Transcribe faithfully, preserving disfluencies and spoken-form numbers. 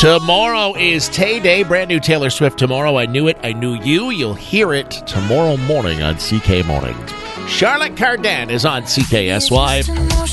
Tomorrow is Tay Day. Brand new Taylor Swift tomorrow. I knew it. I knew you. You'll hear it tomorrow morning on C K Mornings. Charlotte Cardin is on C K S Y.